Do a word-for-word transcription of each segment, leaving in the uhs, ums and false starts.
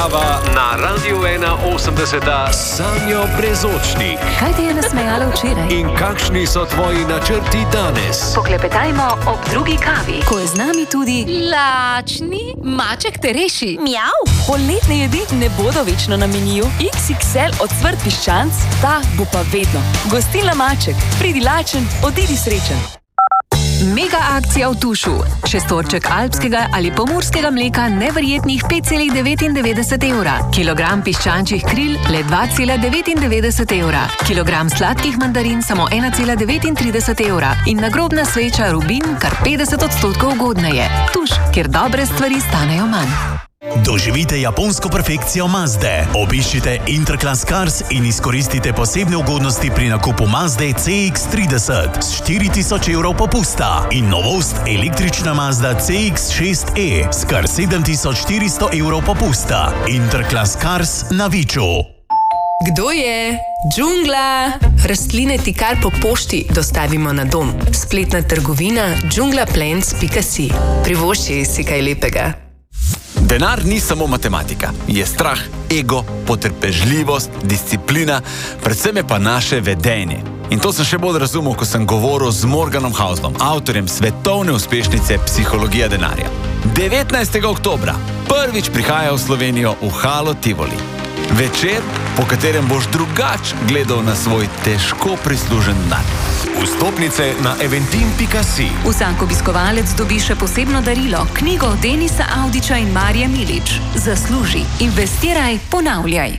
kava na Radiu ena osemdeset Sanjo Brezočnik. Kaj te je nasmejalo včeraj? In kakšni so tvoji načrti danes? Poklepetajmo ob drugi kavi, ko je z nami tudi lačni maček te reši. Mjav. Poletne jedi ne bodo večno na meniju. iks iks el ocvrt piščanc, ta bo pa vedno. Gostilna Maček, pridi lačen, odidi srečen. Mega akcija v Tušu. Šestorček alpskega ali pomurskega mleka neverjetnih pet celih devetindevetdeset evra. Kilogram piščančjih kril le dva celih devetindevetdeset evra. Kilogram sladkih mandarin samo ena celih devetintrideset evra. In nagrobna sveča Rubin kar petdeset odstotkov ugodneje. Tuš, kjer dobre stvari stanejo manj. Doživite japonsko perfekcijo Mazde. Obiščite Interclass Cars in izkoristite posebne ugodnosti pri nakupu Mazde ce iks trideset s štiri tisoč evrov popusta in novost električna Mazda ce iks šest e s kar sedem tisoč štiristo evrov popusta. Interclass Cars na Viču. Kdo je? Džungla! Rastline ti kar po pošti dostavimo na dom. Spletna trgovina džungla plants pika si. Privošči si kaj lepega. Denar ni samo matematika. Je strah, ego, potrpežljivost, disciplina, predvsem je pa naše vedenje. In to sem še bolj razumel, ko sem govoril z Morganom Houselom, avtorjem svetovne uspešnice Psihologija denarja. devetnajstega oktobra prvič prihaja v Slovenijo v Halo Tivoli. Večer, po katerem boš drugač gledal na svoj težko prislužen denar. Vstopnice na eventim pika si. Vsak obiskovalec dobi še posebno darilo, knjigo Denisa Avdića in Marije Milič. Zasluži, investiraj, ponavljaj.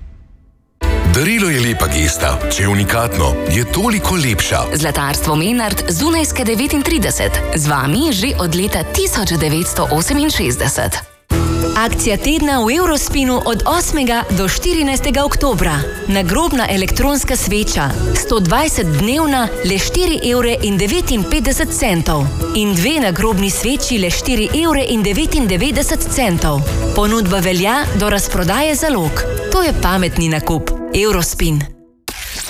Darilo je lepa gesta. Če je unikatno, je toliko lepša. Zlatarstvo Menard Zunajske devetintrideset. Z vami že od leta tisoč devetsto oseminšestdeset. Akcija tedna v Eurospinu od osmega do štirinajstega oktobra. Nagrobna elektronska sveča, sto dvajset dnevna, le štiri evre in devetinpetdeset centov. In dve nagrobni sveči le štiri evre in devetindevetdeset centov. Ponudba velja do razprodaje zalog. To je pametni nakup. Eurospin.